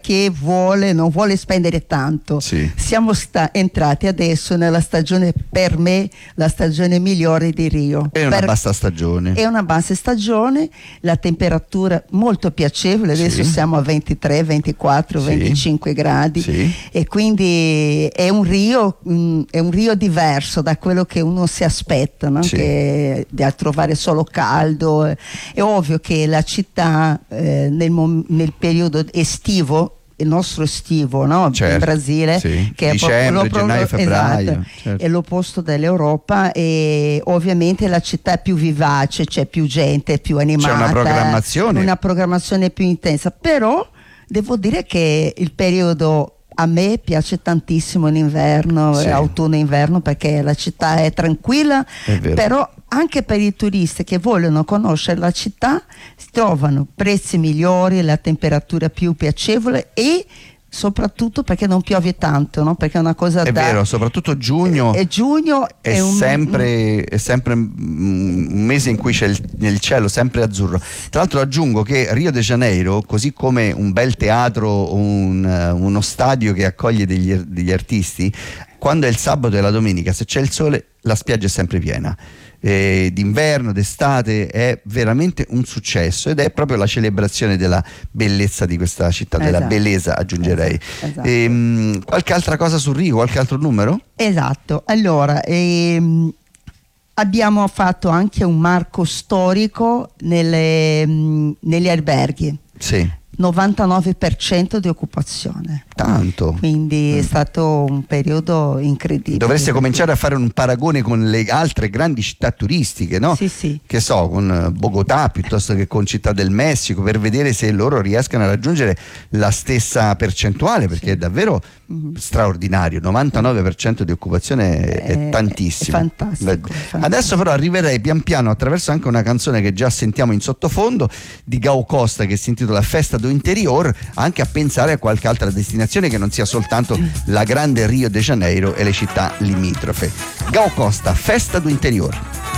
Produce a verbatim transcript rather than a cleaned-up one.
che vuole, non vuole spendere tanto. Sì. Siamo sta- entrati adesso nella stagione, per me, la stagione migliore di Rio. È una per- bassa stagione. È una bassa stagione, la temperatura molto piacevole, adesso Sì. siamo a ventitré, ventiquattro, Sì. venticinque gradi, Sì. e quindi è un Rio, mh, è un Rio diverso da quello che uno si aspetta, no? Sì. Che di trovare solo caldo. È ovvio che la città eh, nel, mom- nel periodo estivo, il nostro estivo, no? Certo, In Brasile, sì. che Dicembre, è proprio- gennaio, febbraio, esatto, certo. è l'opposto dell'Europa, e ovviamente la città è più vivace, c'è più gente, è più animata, C'è una programmazione. una programmazione più intensa, però devo dire che il periodo a me piace tantissimo in inverno, Sì. autunno e inverno, perché la città è tranquilla, È vero. però anche per i turisti che vogliono conoscere la città si trovano prezzi migliori, la temperatura più piacevole e soprattutto perché non piove tanto, no? Perché è una cosa È da... vero, soprattutto giugno E giugno è, è, un, sempre, è sempre un mese in cui c'è il, il cielo sempre azzurro. Tra l'altro aggiungo che Rio de Janeiro, così come un bel teatro o un, uno stadio che accoglie degli, degli artisti, quando è il sabato e la domenica, se c'è il sole, la spiaggia è sempre piena. Eh, d'inverno, d'estate, è veramente un successo ed è proprio la celebrazione della bellezza di questa città, della Esatto. bellezza, aggiungerei. Esatto, esatto. Ehm, qualche altra cosa su Rio, qualche altro numero? Esatto, allora ehm, abbiamo fatto anche un marco storico nelle, mh, negli alberghi, Sì, novantanove per cento di occupazione, tanto. quindi è stato un periodo incredibile. Dovreste cominciare a fare un paragone con le altre grandi città turistiche, no? Sì, sì. Che so, con Bogotà piuttosto che con Città del Messico, per vedere se loro riescano a raggiungere la stessa percentuale, perché Sì. è davvero Mhm. straordinario. novantanove per cento di occupazione è, è È- tantissimo. è fantastico, è fantastico. Adesso però arriverei pian piano attraverso anche una canzone che già sentiamo in sottofondo di Gal Costa, che si intitola Festa do Interior, anche a pensare a qualche altra destinazione che non sia soltanto la grande Rio de Janeiro e le città limitrofe. Gal Costa, Festa do Interior.